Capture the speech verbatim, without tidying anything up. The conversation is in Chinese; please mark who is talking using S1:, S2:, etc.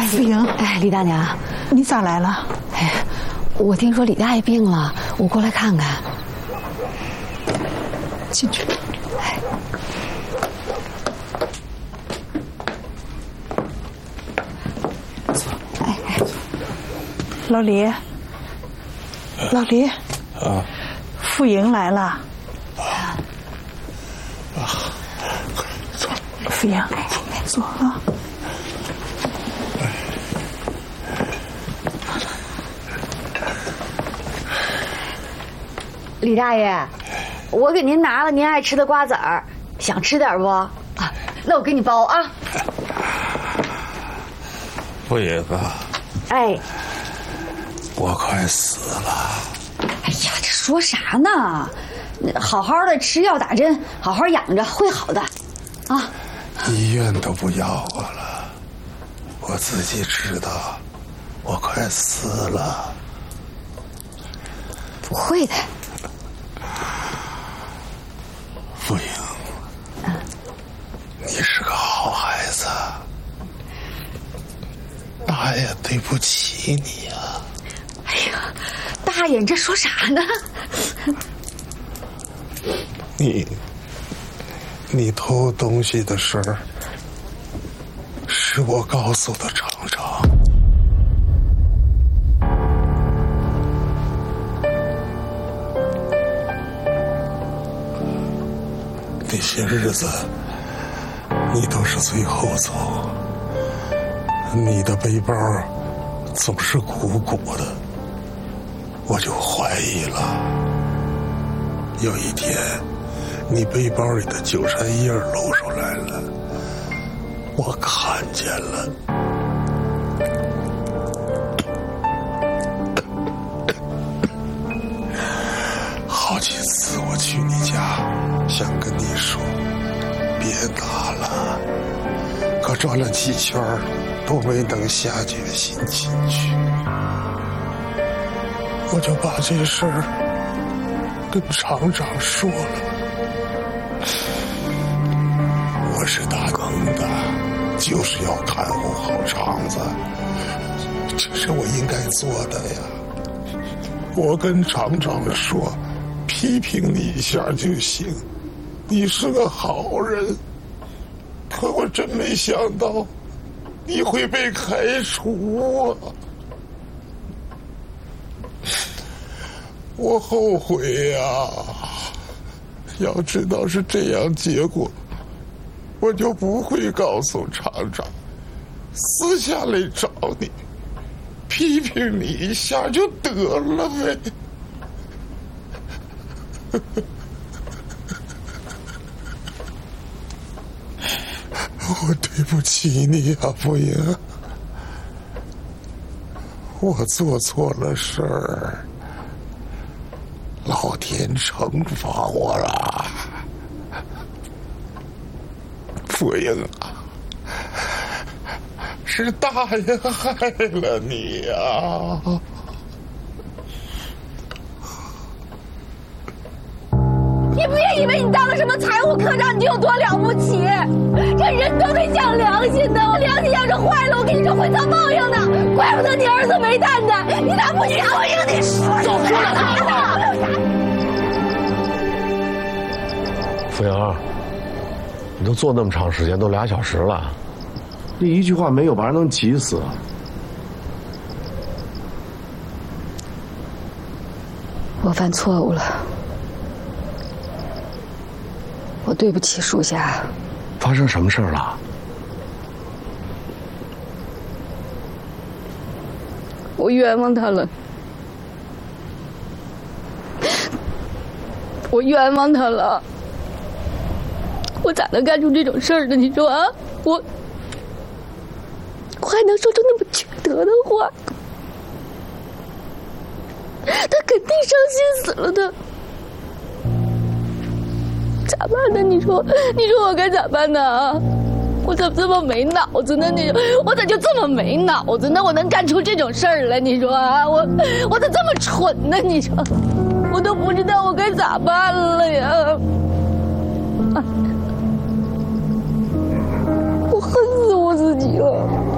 S1: 傅莹，
S2: 哎，李大娘，
S1: 你咋来了？
S2: 哎，我听说李大爷病了，我过来看看。
S1: 进去。
S2: 哎，哎哎，
S1: 老李，老李，
S3: 啊，
S1: 傅莹来了。
S3: 啊，坐。
S1: 傅莹，坐啊。
S2: 李大爷，我给您拿了您爱吃的瓜子儿，想吃点不？啊，那我给你包啊。
S3: 傅莹啊，
S2: 哎，
S3: 我快死了。
S2: 哎呀，这说啥呢？好好的吃药打针，好好养着，会好的。啊，
S3: 医院都不要我了，我自己知道，我快死了。
S2: 不会的。
S3: 傅莹，嗯，你是个好孩子，大爷对不起你呀、啊。
S2: 哎呀，大爷，你这说啥呢？
S3: 你，你偷东西的事儿，是我告诉的厂长。那些日子，你都是最后走，你的背包总是鼓鼓的，我就怀疑了。有一天，你背包里的韭菜叶露出来了，我看见了。好几次我去你家，想跟你说别拿了，可转了几圈都没能下决心进去，我就把这事儿跟厂长说了。我是打工的，就是要看护好厂子，这是我应该做的呀。我跟厂长说，批评你一下就行，你是个好人。可我真没想到，你会被开除啊！我后悔呀、啊！要知道是这样结果，我就不会告诉厂长，私下里找你，批评你一下就得了呗。我对不起你啊，傅莹，我做错了事儿，老天惩罚我了。傅莹啊，是大爷害了你呀、啊！
S4: 你别以为你当了什么财务科长你就有多了不起，这人都得讲良心的，我良心要是坏了，我跟你说会遭报应的，怪不得你儿子没担待，你咋不想我一个你说就说啥呢？
S5: 傅莹，你都坐那么长时间，都俩小时了，这一句话没有把人能急死。
S2: 我犯错误了，我对不起属下。
S5: 发生什么事儿了？
S4: 我冤枉他了，我冤枉他了，我咋能干出这种事儿呢？你说啊，我我还能说出那么缺德的话？他肯定伤心死了的。咋办呢？你说，你说我该咋办呢？我怎么这么没脑子呢？你说，我咋就这么没脑子呢？我能干出这种事儿来？你说啊，我我咋这么蠢呢？你说，我都不知道我该咋办了呀！啊、我恨死我自己了。